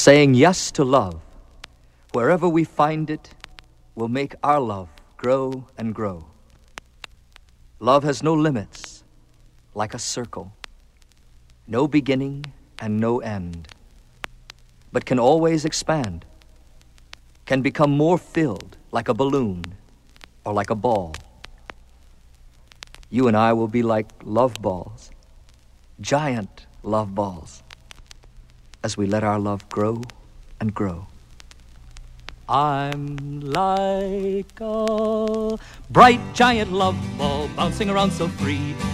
Saying yes to love, wherever we find it, will make our love grow and grow. Love has no limits, like a circle, no beginning and no end, but can always expand, can become more filled, like a balloon or like a ball. You and I will be like love balls, giant love balls, as we let our love grow and grow. I'm like a bright giant love ball bouncing around so free.